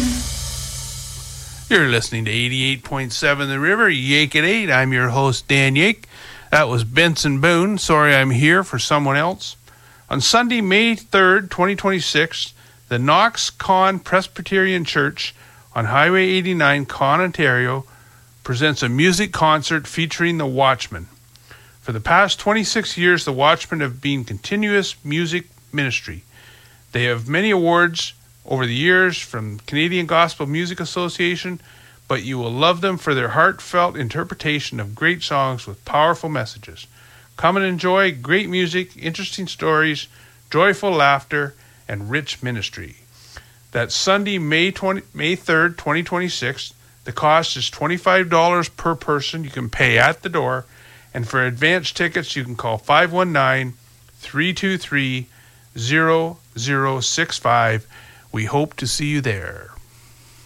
You're listening to 88.7 The River, Yake at 8. I'm your host, Dan Yake. That was Benson Boone. Sorry I'm here for someone else. On Sunday, May 3rd, 2026, the Knox Con Presbyterian Church on Highway 89, Con, Ontario, presents a music concert featuring the Watchmen. For the past 26 years, the Watchmen have been continuous music ministry. They have many awards over the years from Canadian Gospel Music Association, but you will love them for their heartfelt interpretation of great songs with powerful messages. Come and enjoy great music, interesting stories, joyful laughter, and rich ministry. That's Sunday, May 3rd, 2026. The cost is $25 per person. You can pay at the door. And for advance tickets, you can call 519-323-0065. We hope to see you there.